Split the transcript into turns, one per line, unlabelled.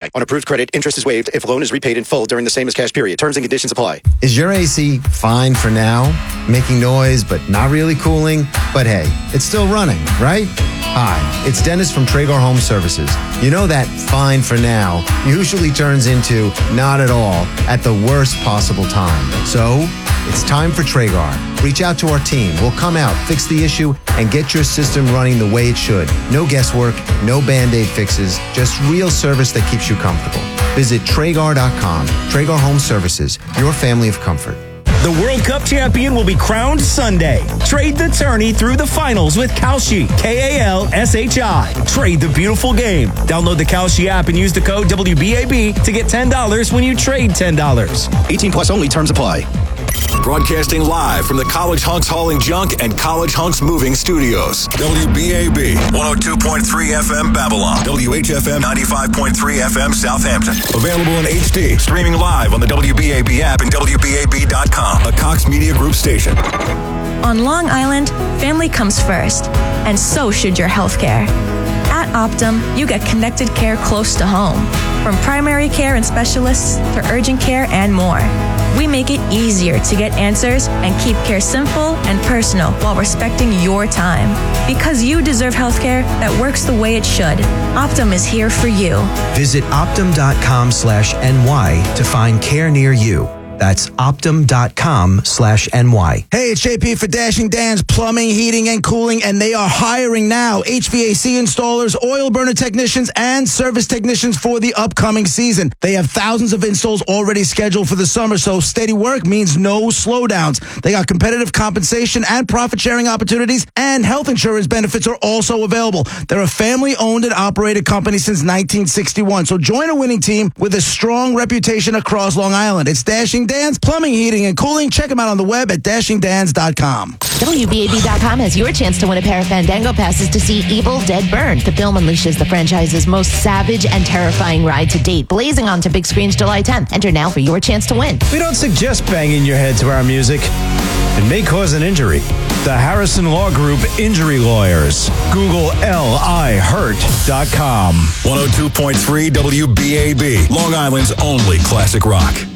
On approved credit, interest is waived if loan is repaid in full during the same as cash period. Terms and conditions apply.
Is your AC fine for now? Making noise, but not really cooling? But hey, it's still running, right? Hi, it's Dennis from Traeger Home Services. You know that fine for now usually turns into not at all at the worst possible time. So, it's time for Traeger. Reach out to our team. We'll come out, fix the issue, and get your system running the way it should. No guesswork, no Band-Aid fixes, just real service that keeps you comfortable. Visit Traeger.com. Traeger Home Services, your family of comfort.
The World Cup champion will be crowned Sunday. Trade the tourney through the finals with Kalshi, K-A-L-S-H-I. Trade the beautiful game. Download the Kalshi app and use the code WBAB to get $10 when you trade $10.
18 plus only. Terms apply.
Broadcasting live from the College Hunks Hauling Junk and College Hunks Moving Studios. WBAB 102.3 FM Babylon. WHFM 95.3 FM Southampton. Available in HD. Streaming live on the WBAB app and WBAB.com. A Cox Media Group station.
On Long Island, family comes first, and so should your healthcare. At Optum, you get connected care close to home, from primary care and specialists to urgent care and more. We make it easier to get answers and keep care simple and personal while respecting your time. Because you deserve healthcare that works the way it should. Optum is here for you.
Visit Optum.com/NY to find care near you. That's Optum.com/NY.
Hey, it's JP for Dashing Dan's Plumbing, Heating, and Cooling, and they are hiring now HVAC installers, oil burner technicians, and service technicians for the upcoming season. They have thousands of installs already scheduled for the summer, so steady work means no slowdowns. They got competitive compensation and profit-sharing opportunities, and health insurance benefits are also available. They're a family-owned and operated company since 1961, so join a winning team with a strong reputation across Long Island. It's Dashing Dan's Plumbing, Heating, and Cooling. Check them out on the web at dashingdans.com.
WBAB.com has your chance to win a pair of Fandango passes to see Evil Dead Burn. The film unleashes the franchise's most savage and terrifying ride to date, blazing onto big screens July 10th. Enter now for your chance to win.
We don't suggest banging your head to our music. It may cause an injury. The Harrison Law Group Injury Lawyers. Google LIHurt.com.
102.3 WBAB, Long Island's only classic rock.